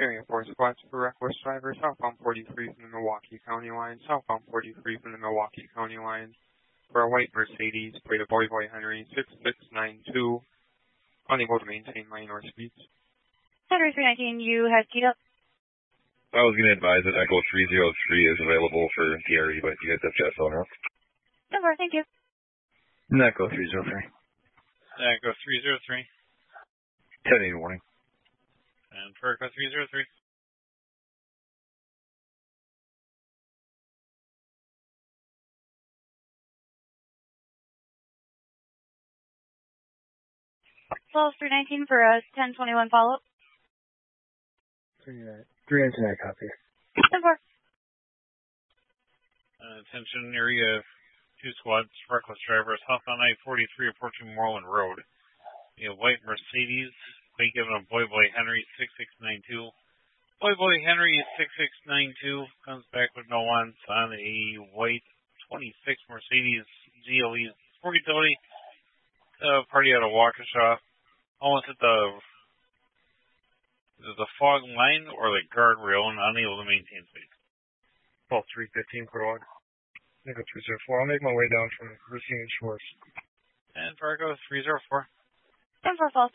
Area 4 squats for reckless driver, southbound 43 from the Milwaukee County line, southbound 43 from the Milwaukee County line, for a white Mercedes, plate of Boy Henry 6692, unable to maintain lane or speeds. Henry 319, you have keyed up. I was going to advise that Echo 303 is available for DRE, but you guys have chat on her. Over, thank you. Echo 303. Echo 303. 10-8 warning. And for Echo 303. Falls 319 for a 1021 follow-up. 319, copy. 10-4. Attention area 2 squads, reckless driver, southbound I-43 approaching Moreland Road. A white Mercedes, plate given of Boy Henry 6692. Boy Henry 6692 comes back with no ones on a white 26 Mercedes GLE sport utility. Party out of Waukesha. Almost at the fog line or the guardrail and unable to maintain speed. Fault 315 per log. Echo 304. I'll make my way down from Racine Shores. And for Echo 304. 10-4 false.